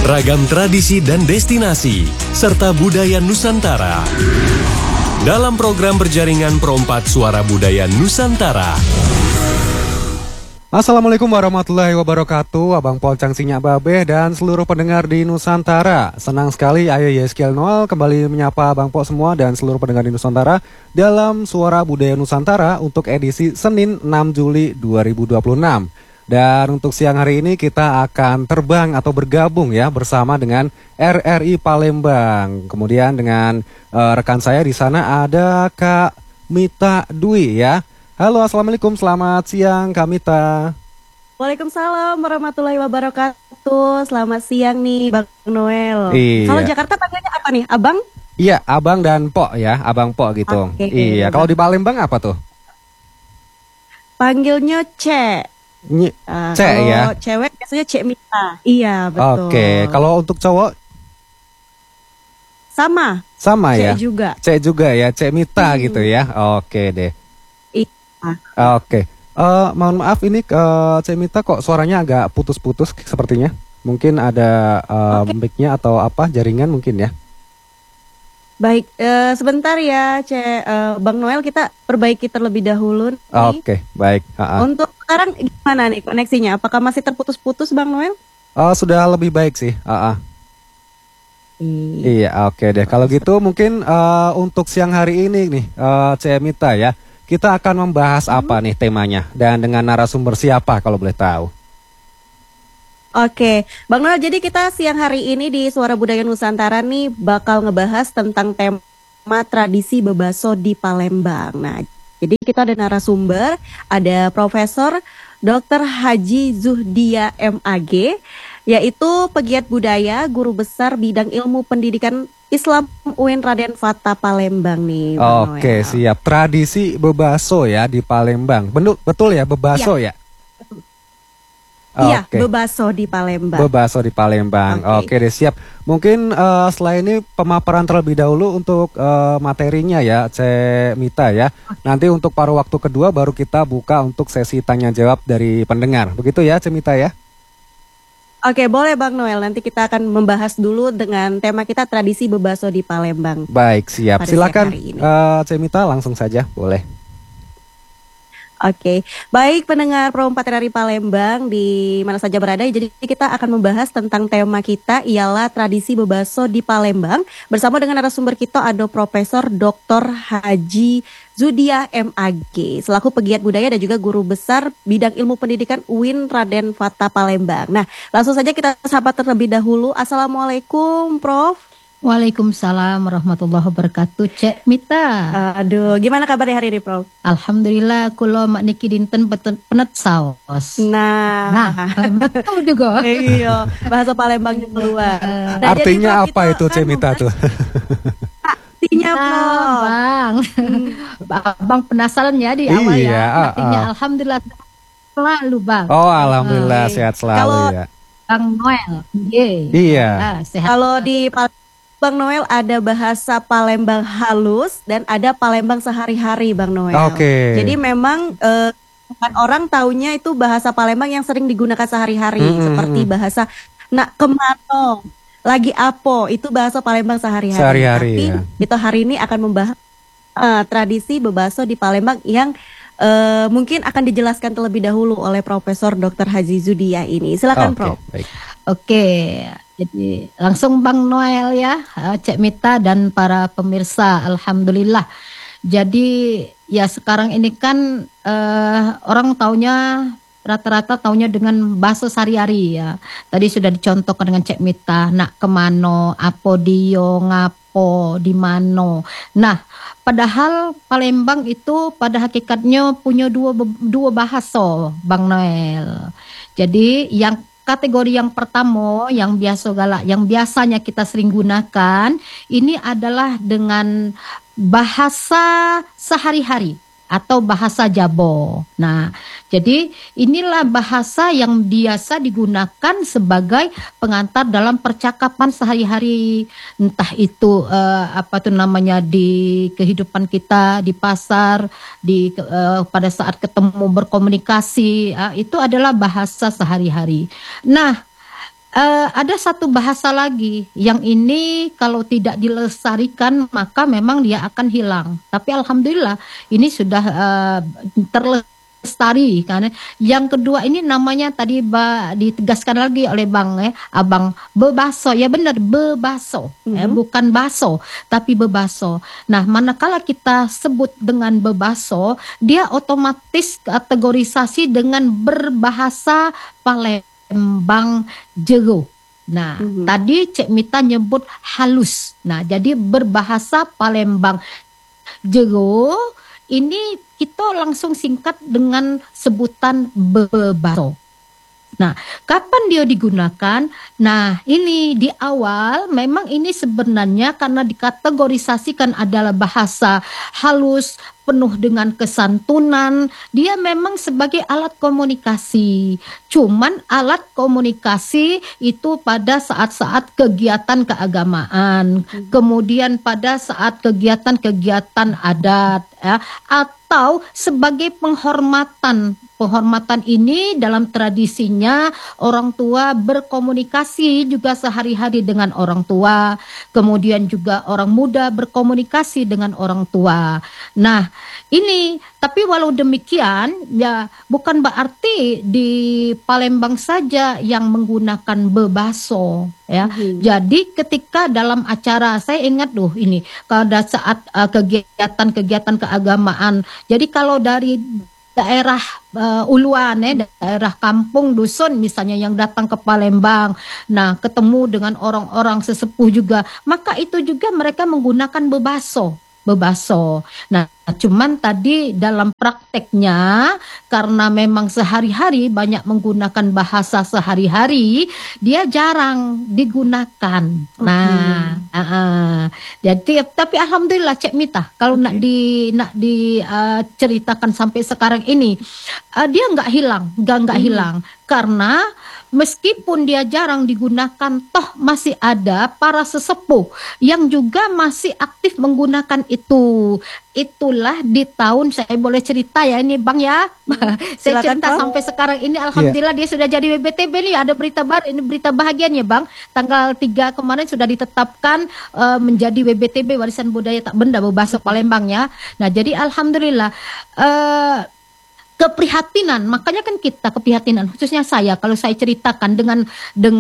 ragam tradisi dan destinasi, serta budaya Nusantara. Dalam program berjaringan Perompak Suara Budaya Nusantara. Assalamualaikum warahmatullahi wabarakatuh, Abang Polcang Sinyak Babeh dan seluruh pendengar di Nusantara. Senang sekali Ayo Yeskiel Noel kembali menyapa Abang Po semua dan seluruh pendengar di Nusantara dalam Suara Budaya Nusantara untuk edisi Senin 6 Juli 2026. Dan untuk siang hari ini kita akan terbang atau bergabung ya bersama dengan RRI Palembang. Kemudian dengan rekan saya di sana ada Kak Mita Dwi ya. Halo, assalamualaikum, selamat siang Kak Mita. Waalaikumsalam warahmatullahi wabarakatuh. Selamat siang nih Bang Noel. Iya. Kalau Jakarta panggilnya apa nih, Abang? Iya, Abang dan Po ya, Abang Po gitu. Oke. Iya, kalau di Palembang apa tuh? Panggilnya Ce. Ce ya. Kalau cewek biasanya Cek Mita. Iya, betul. Oke, kalau untuk cowok sama sama ya. Cek juga. Cek juga ya, Cek Mita gitu ya. Oke deh. Oke, mohon maaf ini Cek Mita kok suaranya agak putus-putus sepertinya. Mungkin ada mic-nya atau apa jaringan mungkin ya. Baik, sebentar ya Bang Noel, kita perbaiki terlebih dahulu nih. Oke, baik. Untuk sekarang gimana nih koneksinya? Apakah masih terputus-putus Bang Noel? Sudah lebih baik sih. Iya, oke deh. Kalau gitu mungkin untuk siang hari ini nih Cek Mita ya. Kita akan membahas apa nih temanya dan dengan narasumber siapa kalau boleh tahu? Oke, Bang Noel, jadi kita siang hari ini di Suara Budaya Nusantara nih bakal ngebahas tentang tema tradisi bebaso di Palembang. Nah, jadi kita ada narasumber, ada Profesor Dr. Haji Zuhdia MAG, yaitu pegiat budaya, guru besar bidang ilmu pendidikan Islam UIN Raden Fatah Palembang nih, Bang Oke, Noel. siap. Tradisi bebaso ya di Palembang. Betul ya, bebaso ya? Iya, Oke. bebaso di Palembang. Bebaso di Palembang. Oke deh, siap. Mungkin setelah ini pemaparan terlebih dahulu untuk materinya ya, Cek Mita ya. Nanti untuk paruh waktu kedua baru kita buka untuk sesi tanya jawab dari pendengar. Begitu ya, Cek Mita ya? Oke, boleh Bang Noel. Nanti kita akan membahas dulu dengan tema kita tradisi bebaso di Palembang. Baik, siap. Pada Silakan siang hari ini. Cek Mita langsung saja, boleh. Oke, baik pendengar Perompak RRI Palembang di mana saja berada. Jadi kita akan membahas tentang tema kita ialah tradisi bebaso di Palembang. Bersama dengan narasumber kita ada Profesor Dr. Haji Zuhdia MAG selaku pegiat budaya dan juga guru besar bidang ilmu pendidikan UIN Raden Fatah Palembang. Nah, langsung saja kita sapa terlebih dahulu. Assalamualaikum, Prof. Waalaikumsalam warahmatullahi wabarakatuh. Cek Mita. Aduh, gimana kabarnya hari ini, Prof? Alhamdulillah, kulo mak niki dinten penet saus. Nah, betul juga. iya, bahasa Palembangnya keluar. Nah, Artinya jadi, Prof, apa kita itu, Cek kan Mita tuh? artinya, Prof. Bang. Bang penasaran ya di awal Iya, ya. Artinya alhamdulillah selalu, Bang. Oh, alhamdulillah sehat selalu Kalau- ya. Bang Noel. Iya. Sehat. Kalau di Bang Noel ada bahasa Palembang halus dan ada Palembang sehari-hari, Bang Noel. Oke. Jadi memang kan orang taunya itu bahasa Palembang yang sering digunakan sehari-hari seperti bahasa nak kemano, lagi apo, itu bahasa Palembang sehari-hari. Sehari-hari, Tapi ya. kita hari ini akan membahas tradisi bebaso di Palembang yang mungkin akan dijelaskan terlebih dahulu oleh Profesor Dr. Haji Zuhdia ini. Silakan, Oke, Prof. baik. Oke, jadi langsung Bang Noel ya, Cek Mita dan para pemirsa, alhamdulillah. Jadi ya sekarang ini kan orang taunya rata-rata taunya dengan bahasa sehari-hari ya. Tadi sudah dicontohkan dengan Cek Mita, nak kemano, apo dio, ngapo, di mano. Nah, padahal Palembang itu pada hakikatnya punya dua bahasa, Bang Noel. Jadi yang kategori yang pertama yang biasanya kita sering gunakan ini adalah dengan bahasa sehari-hari atau bahasa Jabo. Nah, jadi inilah bahasa yang biasa digunakan sebagai pengantar dalam percakapan sehari-hari, entah itu di kehidupan kita di pasar, pada saat ketemu berkomunikasi, itu adalah bahasa sehari-hari. Nah, Ada satu bahasa lagi yang ini kalau tidak dilestarikan maka memang dia akan hilang. Tapi alhamdulillah ini sudah terlestari karena yang kedua ini namanya tadi ditegaskan lagi oleh Abang bebaso. Ya benar bebaso, bukan baso tapi bebaso. Nah, manakala kita sebut dengan bebaso, dia otomatis kategorisasi dengan berbahasa Palembang jero. Nah, tadi Cek Mita nyebut halus. Nah, jadi berbahasa Palembang jero ini kita langsung singkat dengan sebutan bebaso. Nah, kapan dia digunakan? Nah, ini di awal memang ini sebenarnya karena dikategorisasikan adalah bahasa halus, penuh dengan kesantunan, dia memang sebagai alat komunikasi. Cuman alat komunikasi itu pada saat-saat kegiatan keagamaan, kemudian pada saat kegiatan-kegiatan adat, ya, atau sebagai penghormatan. Penghormatan ini dalam tradisinya orang tua berkomunikasi juga sehari-hari dengan orang tua. Kemudian juga orang muda berkomunikasi dengan orang tua. Nah, ini tapi walau demikian ya bukan berarti di Palembang saja yang menggunakan bebaso ya. Jadi ketika dalam acara saya ingat ini pada saat kegiatan-kegiatan keagamaan. Jadi kalau dari daerah uluan daerah kampung dusun misalnya yang datang ke Palembang, nah ketemu dengan orang-orang sesepuh juga, maka itu juga mereka menggunakan bebaso. Nah, cuman tadi dalam prakteknya karena memang sehari-hari banyak menggunakan bahasa sehari-hari, dia jarang digunakan. Nah, jadi tapi alhamdulillah Cek Mita kalau nak diceritakan sampai sekarang ini dia nggak hilang karena meskipun dia jarang digunakan, toh masih ada para sesepuh yang juga masih aktif menggunakan itu. Itulah di tahun, saya boleh cerita ya ini Bang ya. Saya cerita sampai sekarang ini alhamdulillah dia sudah jadi WBTB nih, ada berita baru, ini berita bahagianya Bang. Tanggal 3 kemarin sudah ditetapkan menjadi WBTB warisan budaya tak benda berbahasa Palembang ya. Nah, jadi alhamdulillah keprihatinan, makanya kan kita keprihatinan khususnya saya kalau saya ceritakan dengan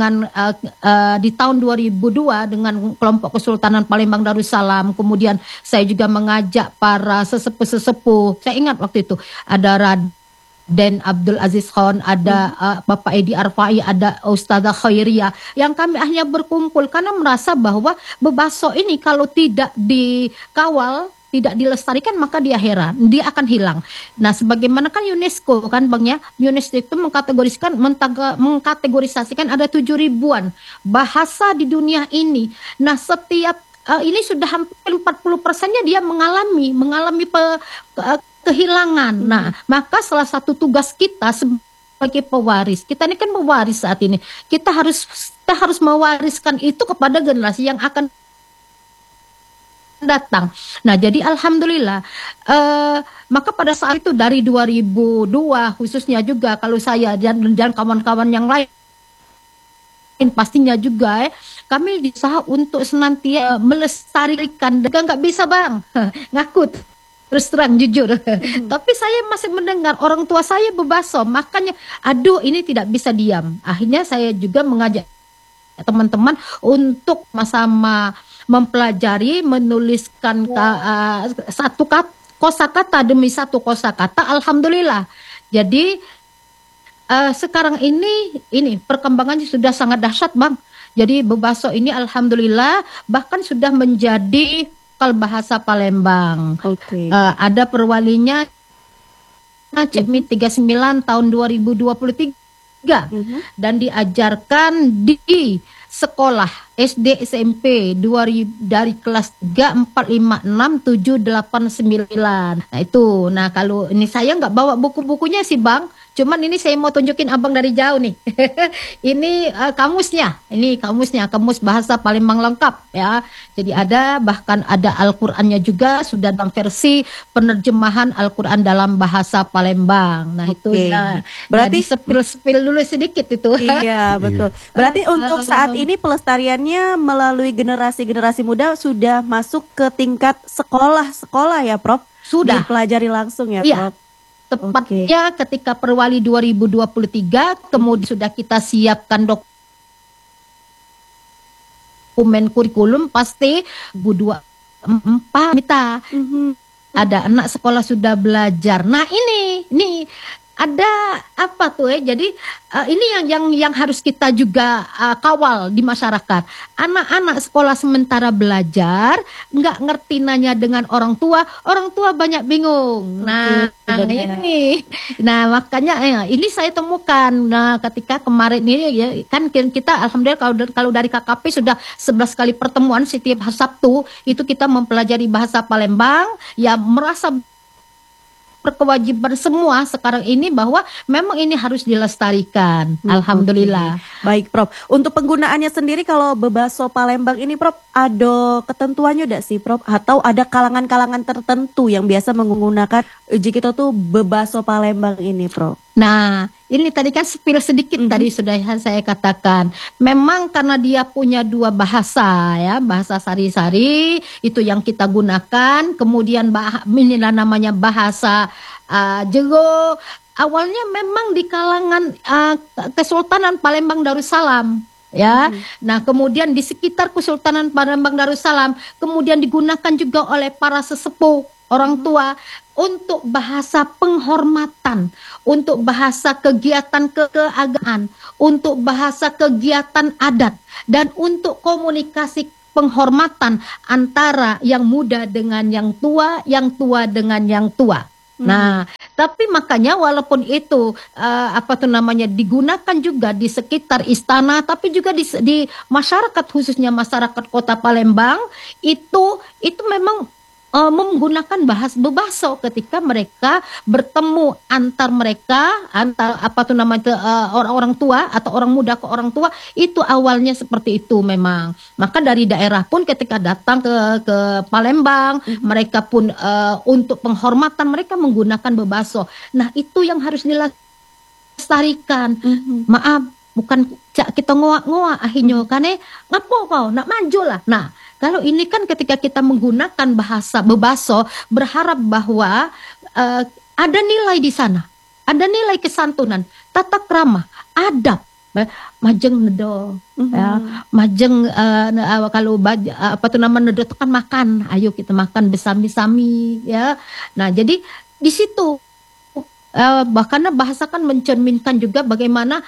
di tahun 2002 dengan kelompok Kesultanan Palembang Darussalam, kemudian saya juga mengajak para sesepuh. Saya ingat waktu itu ada Raden Abdul Aziz Khan, ada Bapak Edi Arfai, ada Ustazah Khairia, yang kami akhirnya berkumpul karena merasa bahwa bebaso ini kalau tidak dikawal, tidak dilestarikan maka dia akan hilang. Nah, sebagaimana kan UNESCO kan Bang ya, UNESCO itu mengkategorisasikan ada 7.000-an bahasa di dunia ini. Nah, setiap ini sudah hampir 40%-nya dia mengalami kehilangan. Nah, maka salah satu tugas kita sebagai pewaris, kita ini kan pewaris saat ini. Kita harus mewariskan itu kepada generasi yang akan datang. Nah, jadi alhamdulillah maka pada saat itu dari 2002 khususnya juga kalau saya dan kawan-kawan yang lain pastinya juga kami berusaha untuk senantiasa melestarikan. Nggak bisa Bang ngakut terus terang jujur. Tapi saya masih mendengar orang tua saya bebaso, makanya aduh ini tidak bisa diam. Akhirnya saya juga mengajak teman-teman untuk sama mempelajari, menuliskan satu kosakata demi satu kosakata. Alhamdulillah. Jadi sekarang ini perkembangannya sudah sangat dahsyat Bang. Jadi bebaso ini alhamdulillah bahkan sudah menjadi bahasa Palembang. Ada perwalinya CEPMI 39 tahun 2023 dan diajarkan di sekolah SD SMP dari kelas 3, 4, 5, 6, 7, 8, 9. Nah itu. Nah kalau ini saya nggak bawa buku-bukunya sih Bang. Cuman ini saya mau tunjukin abang dari jauh nih. Ini kamusnya. Ini kamusnya, kamus bahasa Palembang lengkap ya. Jadi bahkan ada Al-Qur'annya juga sudah dalam versi penerjemahan Al-Qur'an dalam bahasa Palembang. Nah, itu ya. Berarti sepil dulu sedikit itu. Iya, betul. Berarti untuk saat ini pelestariannya melalui generasi-generasi muda sudah masuk ke tingkat sekolah-sekolah ya, Prof? Sudah dipelajari langsung ya, iya. Prof? Tepatnya ketika Perwali 2023 kemudian sudah kita siapkan dokumen kurikulum pasti 2024 Mita. Ada anak sekolah sudah belajar. Nah, ini ada apa tuh ya? Jadi ini yang harus kita juga kawal di masyarakat. Anak-anak sekolah sementara belajar, nggak ngerti nanya dengan orang tua banyak bingung. Nah, ini, makanya ini saya temukan. Nah, ketika kemarin ini ya kan kita alhamdulillah kalau dari KKP sudah 11 kali pertemuan setiap Sabtu itu kita mempelajari bahasa Palembang, ya merasa kewajiban semua sekarang ini bahwa memang ini harus dilestarikan. Alhamdulillah. Baik, Prof. Untuk penggunaannya sendiri kalau bebaso Palembang ini, Prof, ada ketentuannya tidak sih, Prof? Atau ada kalangan-kalangan tertentu yang biasa menggunakan kita tuh bebaso Palembang ini, Prof? Nah, ini tadi kan spill sedikit tadi sudah saya katakan. Memang karena dia punya dua bahasa ya, bahasa sari-sari itu yang kita gunakan. Kemudian inilah namanya bahasa Jego. Awalnya memang di kalangan Kesultanan Palembang Darussalam. Ya, nah kemudian di sekitar Kesultanan Palembang Darussalam kemudian digunakan juga oleh para sesepuh orang tua untuk bahasa penghormatan, untuk bahasa kegiatan keagamaan, untuk bahasa kegiatan adat, dan untuk komunikasi penghormatan antara yang muda dengan yang tua dengan yang tua. Nah, tapi makanya walaupun itu digunakan juga di sekitar istana, tapi juga di masyarakat khususnya masyarakat Kota Palembang itu memang menggunakan bebaso ketika mereka bertemu antar orang-orang tua atau orang muda ke orang tua, itu awalnya seperti itu memang. Maka dari daerah pun ketika datang ke Palembang, mereka pun untuk penghormatan mereka menggunakan bebaso. Nah, itu yang harus dilestarikan. Maaf, bukan kita ngoak-ngoak akhirnya kan ngapo kau nak maju lah. Nah, kalau ini kan ketika kita menggunakan bahasa bebaso, berharap bahwa ada nilai di sana, ada nilai kesantunan, tata krama, adab, majeng nedo, ya, majeng kalau nedo itu kan makan, ayo kita makan bersami-sami, ya. Nah, jadi di situ bahkan bahasa kan mencerminkan juga bagaimana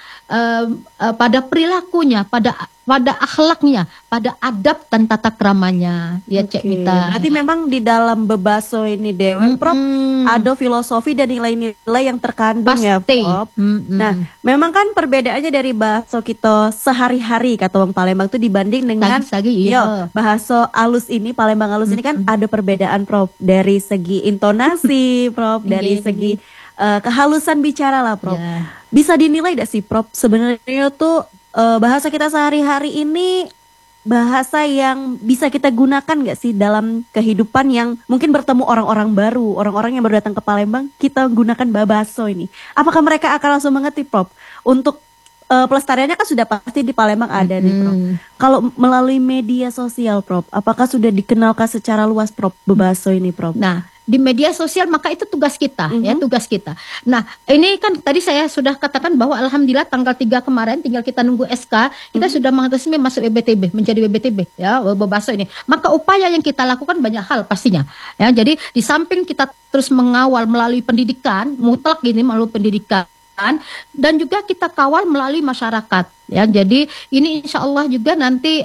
pada perilakunya, pada akhlaknya, pada adab dan tata kramanya, ya Cek Mita. Berarti memang di dalam bebaso ini Dewi, Prof, ada filosofi dan nilai-nilai yang terkandung. Pasti. Ya, Prof. Nah, memang kan perbedaannya dari bahasa kita sehari-hari kata orang Palembang itu dibanding dengan bahasa alus ini, Palembang alus ini kan ada perbedaan, Prof, dari segi intonasi, Prof, dari segi kehalusan bicara lah, Prof. Bisa dinilai tidak sih, Prof, sebenarnya tuh bahasa kita sehari-hari ini bahasa yang bisa kita gunakan nggak sih dalam kehidupan yang mungkin bertemu orang-orang baru, orang-orang yang baru datang ke Palembang, kita gunakan bebaso ini. Apakah mereka akan langsung mengerti, Prof? Untuk pelestariannya kan sudah pasti di Palembang ada nih, Prof. Kalau melalui media sosial, Prof, apakah sudah dikenalkan secara luas, Prof, bebaso ini, Prof? Nah, di media sosial maka itu tugas kita, ya, tugas kita. Nah, ini kan tadi saya sudah katakan bahwa alhamdulillah tanggal 3 kemarin tinggal kita nunggu SK, kita sudah resmi masuk BBTB, menjadi BBTB, ya, bebaso ini. Maka upaya yang kita lakukan banyak hal pastinya. Ya, jadi di samping kita terus mengawal melalui pendidikan, mutlak ini melalui pendidikan, dan juga kita kawal melalui masyarakat, ya. Jadi ini insya Allah juga nanti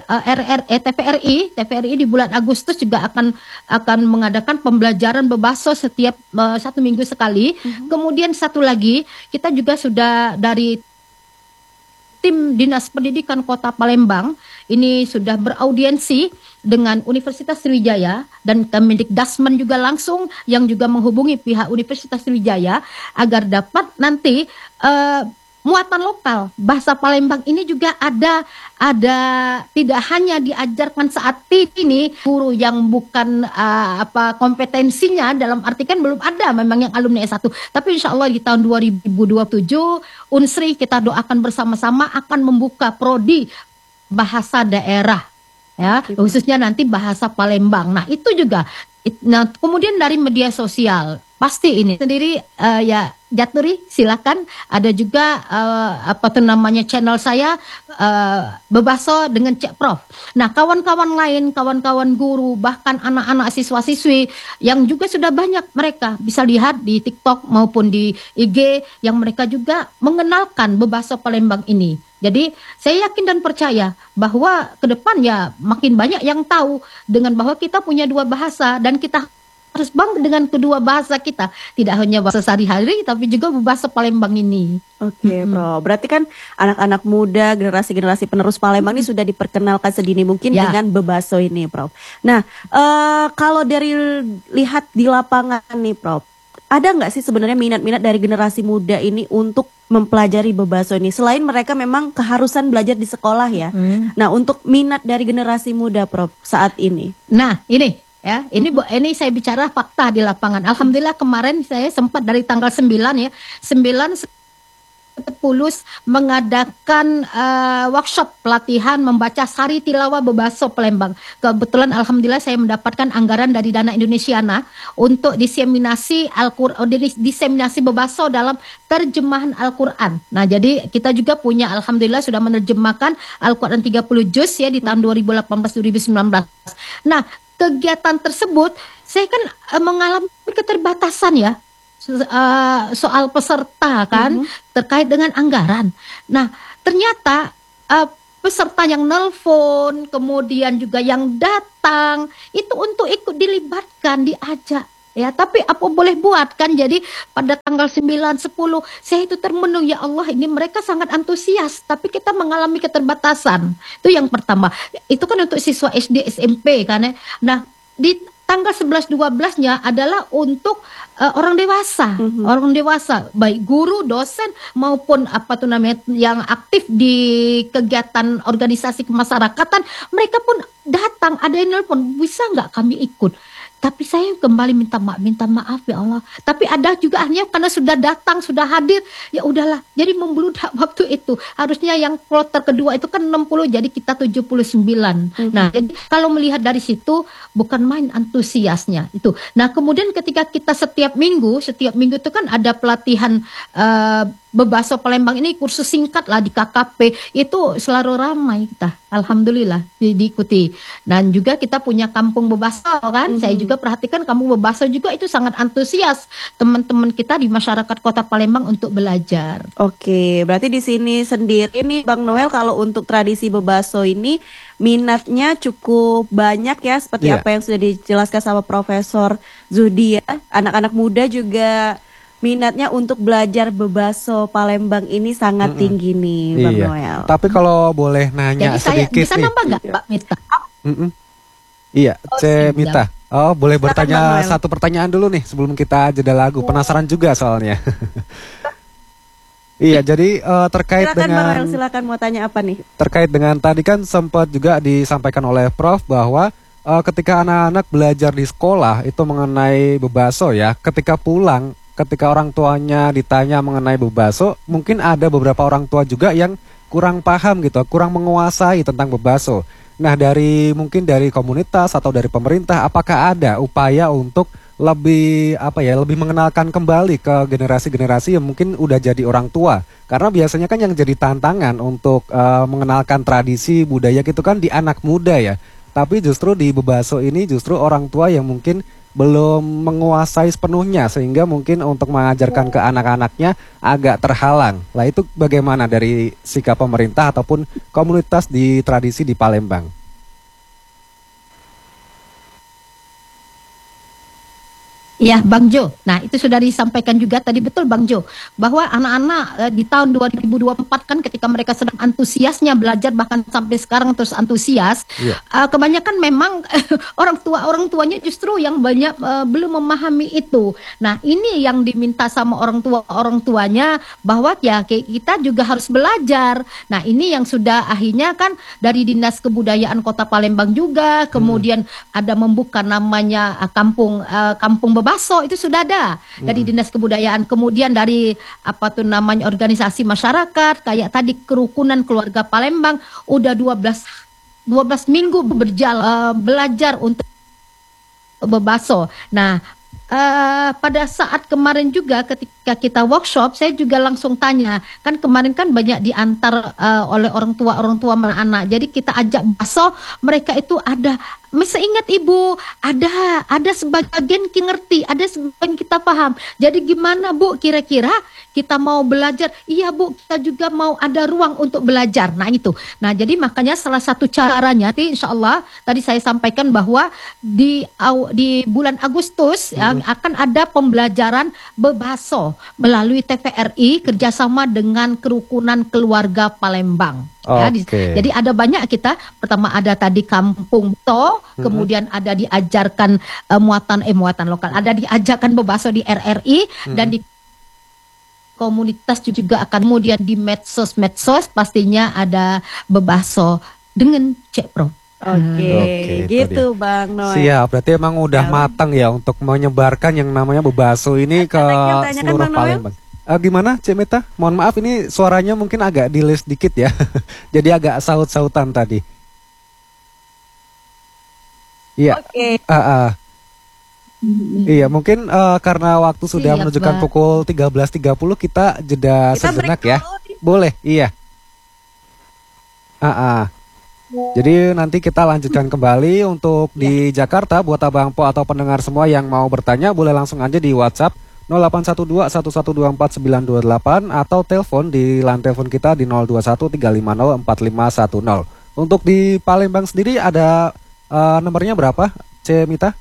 TVRI di bulan Agustus juga akan mengadakan pembelajaran bebaso setiap 1 minggu sekali. Kemudian satu lagi kita juga sudah dari tim Dinas Pendidikan Kota Palembang ini sudah beraudiensi dengan Universitas Sriwijaya dan Kemendikdasmen juga langsung yang juga menghubungi pihak Universitas Sriwijaya agar dapat nanti muatan lokal. Bahasa Palembang ini juga ada tidak hanya diajarkan saat ini guru yang bukan kompetensinya, dalam arti kan belum ada memang yang alumni S1, tapi insya Allah di tahun 2027 Unsri kita doakan bersama-sama akan membuka prodi bahasa daerah ya, khususnya nanti bahasa Palembang. Nah itu juga. Nah kemudian dari media sosial pasti ini sendiri ya Jaturi silakan, ada juga channel saya Bebaso dengan Cek Prof. Nah kawan-kawan lain, kawan-kawan guru, bahkan anak-anak siswa-siswi yang juga sudah banyak mereka bisa lihat di TikTok maupun di IG yang mereka juga mengenalkan Bebaso Palembang ini. Jadi saya yakin dan percaya bahwa ke depan ya makin banyak yang tahu dengan bahwa kita punya dua bahasa dan kita harus bangga dengan kedua bahasa kita. Tidak hanya bahasa sehari-hari tapi juga bahasa Palembang ini. Oke, Bro. Berarti kan anak-anak muda, generasi-generasi penerus Palembang ini sudah diperkenalkan sedini mungkin dengan Bebaso ini, Prof. Nah, kalau dari lihat di lapangan nih, Prof, ada nggak sih sebenarnya minat-minat dari generasi muda ini untuk mempelajari Bebaso ini? Selain mereka memang keharusan belajar di sekolah ya. Nah, untuk minat dari generasi muda, Prof, saat ini. Nah, ini ya, ini saya bicara fakta di lapangan. Alhamdulillah kemarin saya sempat dari tanggal 9 ya, 9 mengadakan workshop pelatihan membaca Sari Tilawah Bebaso Palembang. Kebetulan alhamdulillah saya mendapatkan anggaran dari Dana Indonesiana untuk diseminasi diseminasi Bebaso dalam terjemahan Al-Qur'an. Nah, jadi kita juga punya alhamdulillah sudah menerjemahkan Al-Qur'an 30 juz ya di tahun 2018-2019. Nah, kegiatan tersebut saya kan mengalami keterbatasan ya. Soal peserta kan terkait dengan anggaran. Nah ternyata peserta yang nelpon kemudian juga yang datang itu untuk ikut dilibatkan, diajak ya, tapi apa boleh buat kan. Jadi pada tanggal 9-10 saya itu termenung, ya Allah ini mereka sangat antusias tapi kita mengalami keterbatasan. Itu yang pertama. Itu kan untuk siswa SD SMP kan ya. Nah di tanggal 11-12-nya adalah untuk orang dewasa, orang dewasa, baik guru, dosen maupun yang aktif di kegiatan organisasi kemasyarakatan, mereka pun datang, ada yang nelpon, bisa nggak kami ikut? Tapi saya kembali minta maaf ya Allah. Tapi ada juga akhirnya karena sudah datang, sudah hadir, ya udahlah. Jadi membludak waktu itu. Harusnya yang kloter kedua itu kan 60, jadi kita 79. Nah, jadi kalau melihat dari situ bukan main antusiasnya itu. Nah, kemudian ketika kita setiap minggu itu kan ada pelatihan Bebaso Palembang ini, kursus singkat lah di KKP, itu selalu ramai kita, alhamdulillah diikuti. Dan juga kita punya kampung Bebaso kan, saya juga perhatikan kampung Bebaso juga itu sangat antusias teman-teman kita di masyarakat Kota Palembang untuk belajar. Oke, berarti di sini sendiri nih Bang Noel, kalau untuk tradisi Bebaso ini minatnya cukup banyak ya, seperti apa yang sudah dijelaskan sama Profesor Zudi ya. Anak-anak muda juga minatnya untuk belajar Bebaso Palembang ini sangat tinggi nih, Bang Noel. Tapi kalau boleh nanya jadi sedikit bisa nambah nggak, Mbak Mita? Iya, Mita. Oh, boleh Silakan, bertanya Bang Noel. satu pertanyaan dulu nih sebelum kita jeda lagu. Penasaran juga soalnya. Iya, jadi terkait Silakan dengan Bang Noel, silakan mau tanya apa nih? terkait dengan tadi kan sempat juga disampaikan oleh Prof bahwa ketika anak-anak belajar di sekolah itu mengenai Bebaso ya, ketika pulang, ketika orang tuanya ditanya mengenai Bebaso, mungkin ada beberapa orang tua juga yang kurang paham gitu, kurang menguasai tentang Bebaso. Nah, mungkin dari komunitas atau dari pemerintah, apakah ada upaya untuk lebih lebih mengenalkan kembali ke generasi-generasi yang mungkin udah jadi orang tua? Karena biasanya kan yang jadi tantangan untuk mengenalkan tradisi budaya gitu kan di anak muda ya. Tapi justru di Bebaso ini justru orang tua yang mungkin belum menguasai sepenuhnya, sehingga mungkin untuk mengajarkan ke anak-anaknya agak terhalang. Lah itu bagaimana dari sikap pemerintah ataupun komunitas di tradisi di Palembang? Ya, Bang Jo. Nah, itu sudah disampaikan juga tadi, betul Bang Jo, bahwa anak-anak di tahun 2024 kan ketika mereka sedang antusiasnya belajar, bahkan sampai sekarang terus antusias, Iya. kebanyakan memang orang tuanya justru yang banyak belum memahami itu. Nah, ini yang diminta sama orang tuanya, bahwa ya kita juga harus belajar. Nah, ini yang sudah akhirnya kan dari Dinas Kebudayaan Kota Palembang juga, kemudian ada membuka namanya kampung Bebaso, itu sudah ada dari Dinas Kebudayaan, kemudian dari apa tuh namanya organisasi masyarakat kayak tadi Kerukunan Keluarga Palembang udah 12 minggu belajar untuk Bebaso. Nah, pada saat kemarin juga ketika kita workshop, saya juga langsung tanya, kan kemarin kan banyak diantar oleh orang tua anak. Jadi kita ajak baso, mereka itu ada, masih ingat Ibu, ada sebagian ki ngerti, ada sebagian kita paham. Jadi gimana Bu, kira-kira kita mau belajar? Iya Bu, kita juga mau ada ruang untuk belajar. Nah itu. Nah jadi makanya salah satu caranya, insya Allah tadi saya sampaikan bahwa di bulan Agustus ya, akan ada pembelajaran Bebaso melalui TVRI kerjasama dengan Kerukunan Keluarga Palembang. Ya, jadi ada banyak kita. Pertama ada tadi Kampung To, kemudian ada diajarkan muatan lokal, ada diajarkan Bebaso di RRI, dan di komunitas juga akan, kemudian di medsos pastinya ada Bebaso dengan Cek Pro. Oke, gitu Bang Noel. Siap, berarti emang udah matang ya untuk menyebarkan yang namanya Bebaso ini ke seluruh Palembang. Gimana Cik Mita? Mohon maaf ini suaranya mungkin agak delay sedikit ya. Jadi agak saut-sautan tadi. Iya. Oke. Iya, mungkin karena waktu sudah menunjukkan pukul 13.30, kita jeda sejenak ya. Boleh, iya. Jadi nanti kita lanjutkan kembali untuk di Jakarta. Buat Abang Po atau pendengar semua yang mau bertanya, boleh langsung aja di WhatsApp 0812-1124-928 atau telepon di line telepon kita di 0213504510. Untuk di Palembang sendiri ada nomornya berapa, C Mita?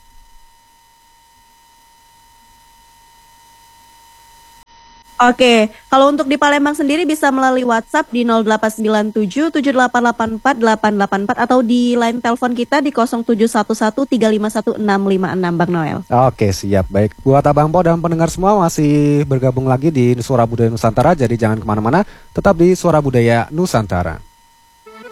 Oke, kalau untuk di Palembang sendiri bisa melalui WhatsApp di 089778848884 atau di line telepon kita di 0711351656 Bang Noel. Oke, siap, baik. Buat Abang Po dan pendengar semua masih bergabung lagi di Suara Budaya Nusantara, jadi jangan kemana-mana, tetap di Suara Budaya Nusantara.